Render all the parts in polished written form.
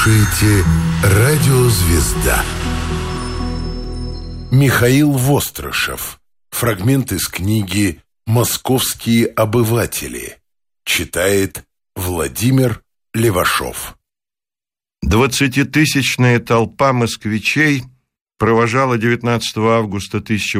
слушаете «Радио Звезда». Михаил Вострышев. Фрагмент из книги «Московские обыватели». Читает Владимир Левашов. 20-тысячная толпа москвичей провожала 19 августа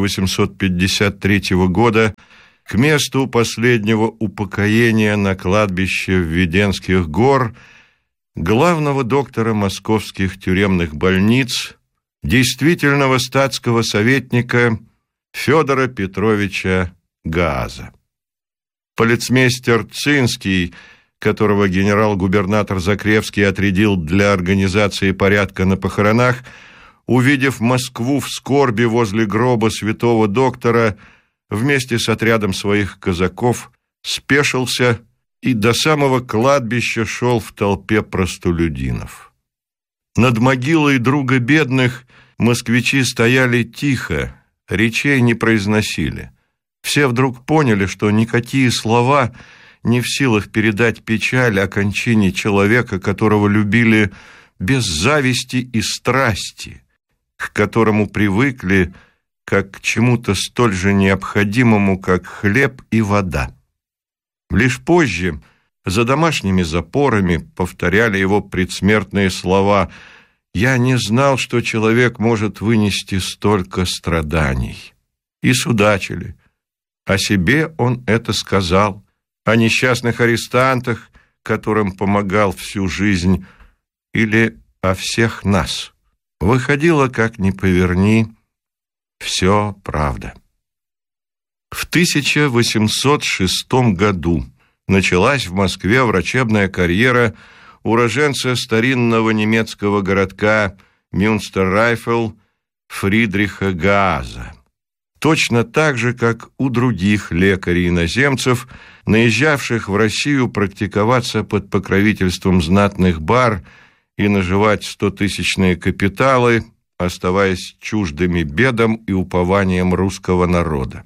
1853 года к месту последнего упокоения на кладбище Введенских гор главного доктора московских тюремных больниц, действительного статского советника Федора Петровича Гааза. Полицмейстер Цинский, которого генерал-губернатор Закревский отрядил для организации порядка на похоронах, увидев Москву в скорби возле гроба святого доктора, вместе с отрядом своих казаков спешился и до самого кладбища шел в толпе простолюдинов. Над могилой друга бедных москвичи стояли тихо, речей не произносили. Все вдруг поняли, что никакие слова не в силах передать печаль о кончине человека, которого любили без зависти и страсти, к которому привыкли как к чему-то столь же необходимому, как хлеб и вода. Лишь позже, за домашними запорами, повторяли его предсмертные слова: «Я не знал, что человек может вынести столько страданий». И судачили. О себе он это сказал, о несчастных арестантах, которым помогал всю жизнь, или о всех нас. Выходило, как ни поверни, все правда. В 1806 году началась в Москве врачебная карьера уроженца старинного немецкого городка Мюнстеррайфел Фридриха Гааза. Точно так же, как у других лекарей-иноземцев, наезжавших в Россию практиковаться под покровительством знатных бар и наживать 100-тысячные капиталы, оставаясь чуждыми бедам и упованием русского народа.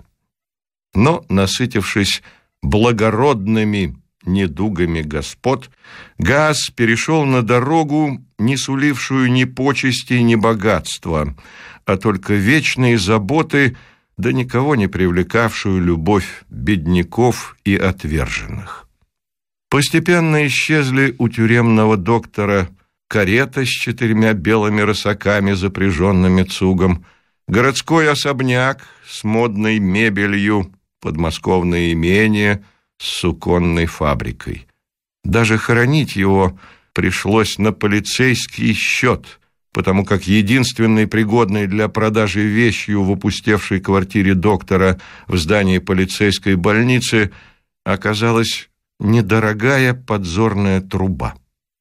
Но, насытившись благородными недугами господ, Гааз перешел на дорогу, не сулившую ни почести, ни богатства, а только вечные заботы, да никого не привлекавшую любовь бедняков и отверженных. Постепенно исчезли у тюремного доктора карета с 4 белыми рысаками, запряженными цугом, городской особняк с модной мебелью, подмосковное имение с суконной фабрикой. Даже хоронить его пришлось на полицейский счет, потому как единственной пригодной для продажи вещью в опустевшей квартире доктора в здании полицейской больницы оказалась недорогая подзорная труба.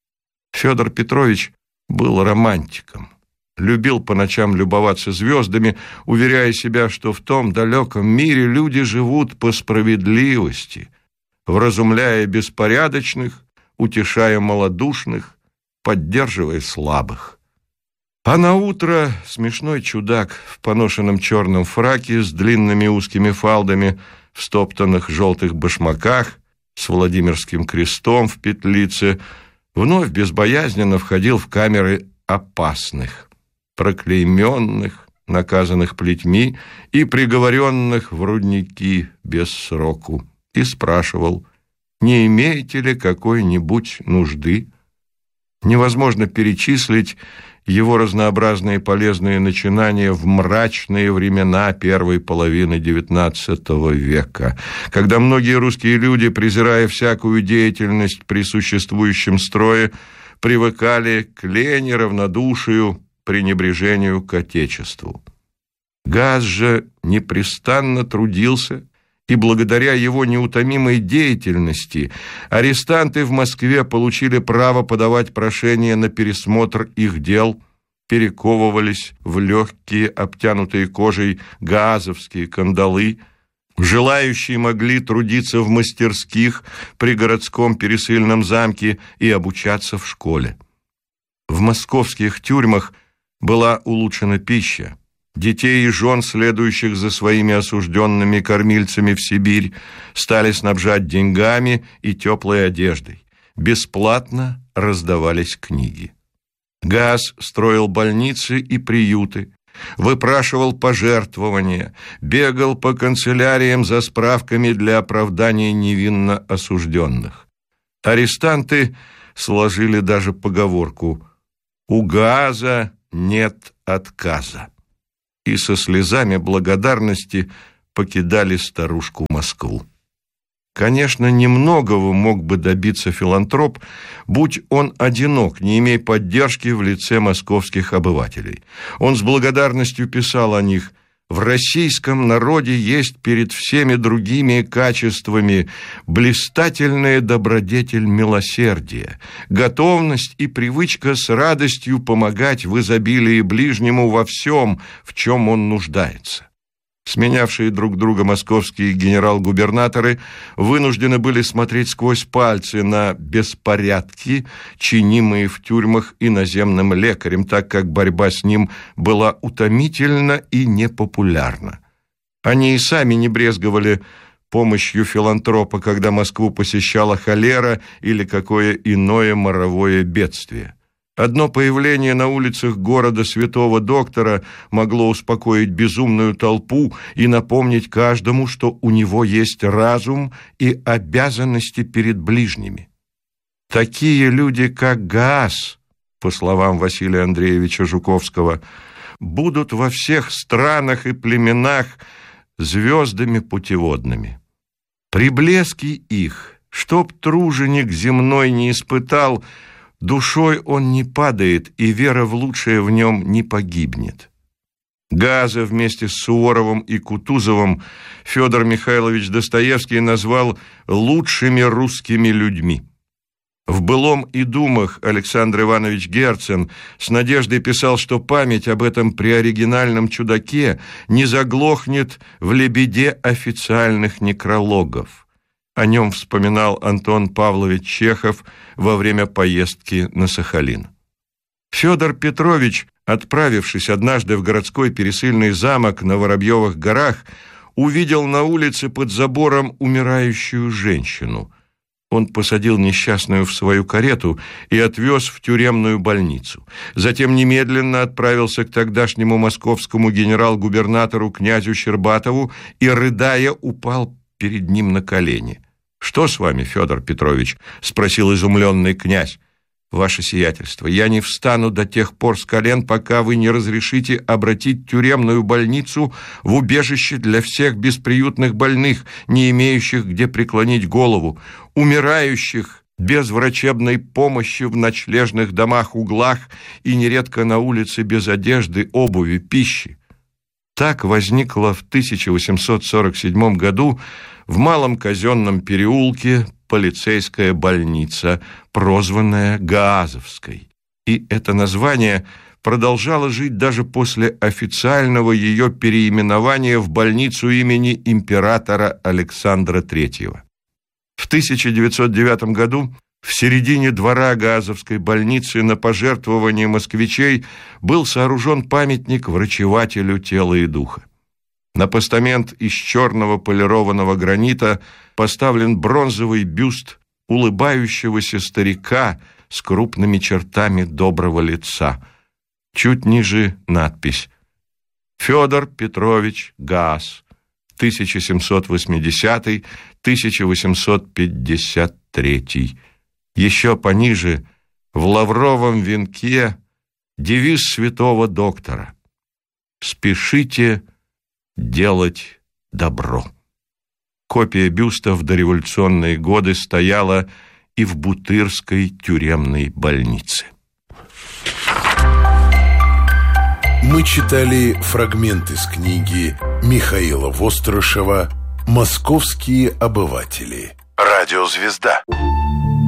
Федор Петрович был романтиком, любил по ночам любоваться звездами, уверяя себя, что в том далеком мире люди живут по справедливости, вразумляя беспорядочных, утешая малодушных, поддерживая слабых. А наутро смешной чудак в поношенном черном фраке с длинными узкими фалдами, в стоптанных желтых башмаках, с Владимирским крестом в петлице, вновь безбоязненно входил в камеры опасных, проклейменных, наказанных плетьми и приговоренных в рудники без сроку, и спрашивал: не имеете ли какой-нибудь нужды? Невозможно перечислить его разнообразные полезные начинания в мрачные времена первой половины XIX века, когда многие русские люди, презирая всякую деятельность при существующем строе, привыкали к лени, равнодушию, пренебрежению к Отечеству. Гааз же непрестанно трудился, и благодаря его неутомимой деятельности арестанты в Москве получили право подавать прошения на пересмотр их дел, перековывались в легкие, обтянутые кожей гаазовские кандалы, желающие могли трудиться в мастерских при городском пересыльном замке и обучаться в школе. В московских тюрьмах была улучшена пища. Детей и жен, следующих за своими осужденными кормильцами в Сибирь, стали снабжать деньгами и теплой одеждой. Бесплатно раздавались книги. Гаас строил больницы и приюты, выпрашивал пожертвования, бегал по канцеляриям за справками для оправдания невинно осужденных. Арестанты сложили даже поговорку «У Гааза нет отказа» и со слезами благодарности покидали старушку Москву. Конечно, немногого мог бы добиться филантроп, будь он одинок, не имея поддержки в лице московских обывателей. Он с благодарностью писал о них: «В российском народе есть перед всеми другими качествами блистательная добродетель милосердия, готовность и привычка с радостью помогать в изобилии ближнему во всем, в чем он нуждается». Сменявшие друг друга московские генерал-губернаторы вынуждены были смотреть сквозь пальцы на беспорядки, чинимые в тюрьмах иноземным лекарем, так как борьба с ним была утомительна и непопулярна. Они и сами не брезговали помощью филантропа, когда Москву посещала холера или какое иное моровое бедствие. Одно появление на улицах города святого доктора могло успокоить безумную толпу и напомнить каждому, что у него есть разум и обязанности перед ближними. Такие люди, как Гаас, по словам Василия Андреевича Жуковского, будут во всех странах и племенах звездами путеводными. При блеске их, чтоб труженик земной не испытал, душой он не падает, и вера в лучшее в нем не погибнет. Гааза вместе с Суворовым и Кутузовым Федор Михайлович Достоевский назвал лучшими русскими людьми. В «Былом и думах» Александр Иванович Герцен с надеждой писал, что память об этом преоригинальном чудаке не заглохнет в лебеде официальных некрологов. О нем вспоминал Антон Павлович Чехов во время поездки на Сахалин. Федор Петрович, отправившись однажды в городской пересыльный замок на Воробьевых горах, увидел на улице под забором умирающую женщину. Он посадил несчастную в свою карету и отвез в тюремную больницу. Затем немедленно отправился к тогдашнему московскому генерал-губернатору князю Щербатову и, рыдая, упал перед ним на колени. «Что с вами, Федор Петрович?» – спросил изумленный князь. «Ваше сиятельство, я не встану до тех пор с колен, пока вы не разрешите обратить тюремную больницу в убежище для всех бесприютных больных, не имеющих где преклонить голову, умирающих без врачебной помощи в ночлежных домах-углах и нередко на улице без одежды, обуви, пищи». Так возникла в 1847 году в Малом Казенном переулке полицейская больница, прозванная Гаазовской. И это название продолжало жить даже после официального ее переименования в больницу имени императора Александра III. В 1909 году в середине двора Гаазовской больницы на пожертвование москвичей был сооружен памятник врачевателю тела и духа. На постамент из черного полированного гранита поставлен бронзовый бюст улыбающегося старика с крупными чертами доброго лица. Чуть ниже надпись: «Федор Петрович Гааз, 1780-1853». Еще пониже, в лавровом венке, девиз святого доктора: «Спешите делать добро». Копия бюста в дореволюционные годы стояла и в Бутырской тюремной больнице. Мы читали фрагмент из книги Михаила Вострышева «Московские обыватели». Радиозвезда.